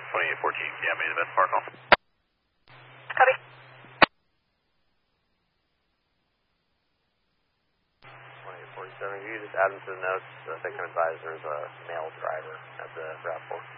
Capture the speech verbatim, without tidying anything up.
twenty-eight fourteen, yeah, made the best park call. Copy. twenty-eight forty-seven, you just add them to the notes. I think I'm advised there's a male driver at the RAV four.